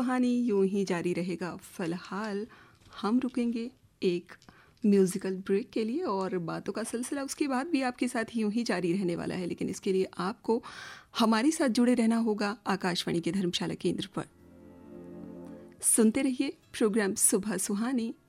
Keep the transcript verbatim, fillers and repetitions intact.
सुहानी यूं ही जारी रहेगा। फ़िलहाल हम रुकेंगे एक म्यूज़िकल ब्रेक के लिए और बातों का सिलसिला उसके बाद भी आपके साथ यूं ही जारी रहने वाला है, लेकिन इसके लिए आपको हमारे साथ जुड़े रहना होगा आकाशवाणी के धर्मशाला केंद्र पर। सुनते रहिए प्रोग्राम सुबह सुहानी